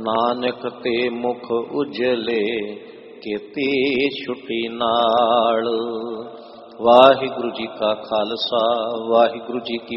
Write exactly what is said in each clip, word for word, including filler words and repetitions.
नानक ते मुख उजले केती छुटी नाल। वाहिगुरु जी का खालसा वाहिगुरु जी की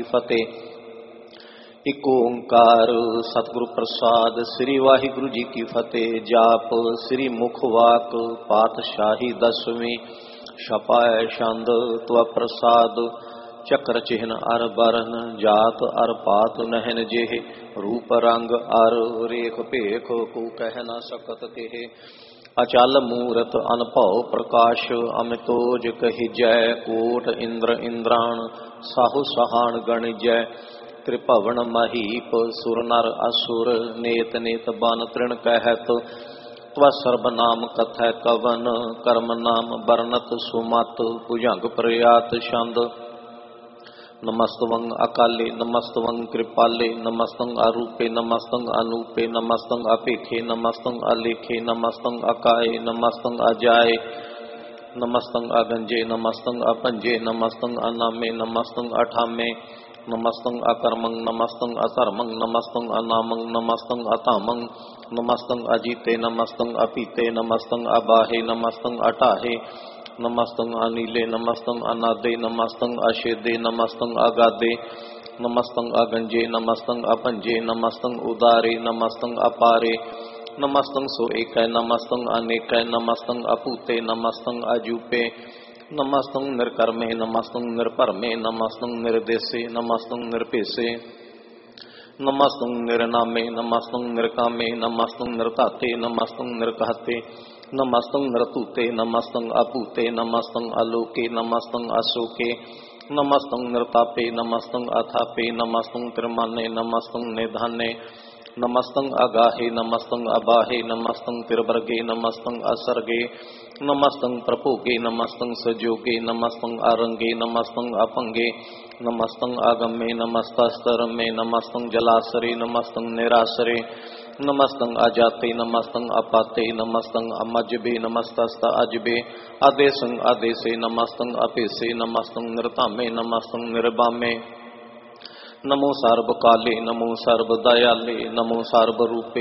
फतेह। इक ओंकार सतगुरु प्रसाद श्री वाहिगुरु जी की फतेह। जाप श्री मुखवाक पातशाही दसवीं छपाए छंद त्व प्रसाद। चक्र चिन्ह अर बरन जात अर पात नहन जेह। रूप रंग अर रेख भेख को कह न सकत तेह। अचल मूरत अनभव प्रकाश अमितोज कहि जय। कोट इंद्र इंद्राण साहु सहान गण जय। त्रिभवन महीप सुर नर असुर नेत नेत बन तृण कहत। त्व सर्वनाम कथै कवन कर्म नाम बरनत सुमत। भुजंग प्रयात छंद। नमस्तवं अकाले नमस्तवं कृपाले नमस्तं अरूपे नमस्तं अनूपे नमस्तं अपेखे नमस्तं अलेखे नमस्तं अकाये नमस्तं अजाए नमस्तं अगंजे नमस्तं अपंजे नमस्तं अनामे नमस्तं अठामे नमस्तं अकर्मं नमस्तं अकर्मं नमस्तं अनामं नमस्तं अतामं नमस्तं अजीते नमस्तं अपीते नमस्तं अबाहे नमस्तं अटाहे नमस्तं अनीले नमस्तं अनादे नमस्तं अशेदे नमस्तं अगादे नमस्तं अगंजे नमस्तं अपंजे नमस्तं उदारे नमस्तं अपारे नमस्तं सो एक नमस्तं अनेक नमस्तं अपूते नमस्तं अजूपे नमस्तं निर्कर्मे नमस्तं निर्परमे नमस्तं निर्देशे नमस्तं निर्पेशे नमस्तं निर्नामे नमस्तं निर्कामे नमस्तं निर्ताते नमस्तं निर्कहते नमस्तं नृतुते नमस्तं अपूते नमस्तं अलोके नमस्तं अशोके नमस्तं नृतापे नमस्तं अथापे नमस्तं त्रिमाने नमस्तं निधाने नमस्तं अगाहे नमस्तं अबाहे नमस्तं तिर्वर्गे नमस्तं असर्गे नमस्तं प्रपोगे नमस्तं सजोगे नमस्तं अरंगे नमस्तं अपंगे नमस्तं आगमे नमस्तस्तरमे नमस्तं जलासरे नमस्तं निरासरे नमस्तं अजाते नमस्तं अपाते नमस्तं अमजबे नमस्तस्त अजबे आदेशं आदेशे नमस्तं अपेसे नमस्तं नृतामे नमस्तं निर्बामे नमो सर्व काले नमो सर्व दयाले नमो सर्व रूपे